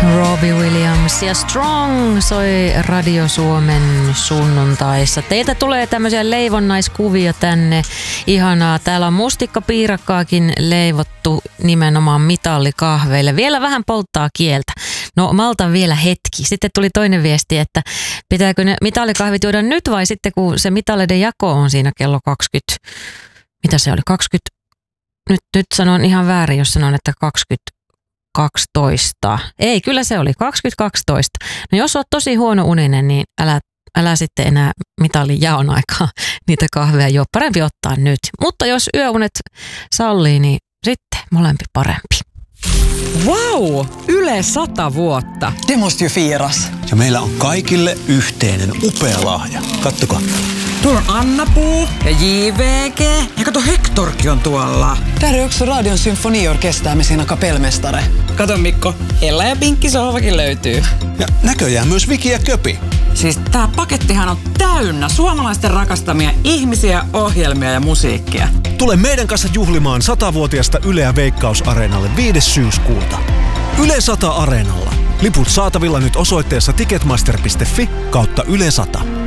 Robbie Williams ja Strong soi Radio Suomen sunnuntaissa. Teiltä tulee tämmöisiä leivonnaiskuvia tänne. Ihanaa. Täällä on mustikkapiirakkaakin leivottu nimenomaan mitallikahveille. Vielä vähän polttaa kieltä. No maltan vielä hetki. Sitten tuli toinen viesti, että pitääkö ne mitallikahvit juoda nyt vai sitten kun se mitalleiden jako on siinä kello 20. Mitä se oli? 20. Nyt sanon ihan väärin, jos sanon, että 2012. Ei, kyllä se oli 2012. No jos oot tosi huono uninen, niin älä sitten enää mitallin jaon aikaa niitä kahveja juo. Parempi ottaa nyt. Mutta jos yöunet sallii, niin sitten molempi parempi. Wow! Yle 100 vuotta. Det måste ju firas. Ja meillä on kaikille yhteinen upea lahja. Kattokaa. Tuolla on Anna-Puu ja JVG. Ja kato, Hectorkin on tuolla. Där är också Radion symfoniorkester med sina kapellmästare. Kato Mikko, Ella ja Pinkki sohvakin löytyy. Ja näköjään myös Viki ja Köpi. Siis tää pakettihan on täynnä suomalaisten rakastamia ihmisiä, ohjelmia ja musiikkia. Tule meidän kanssa juhlimaan 100-vuotiaasta Yleä Veikkaus-areenalle 5. syyskuuta. Yle 100 Areenalla. Liput saatavilla nyt osoitteessa ticketmaster.fi/Yle 100.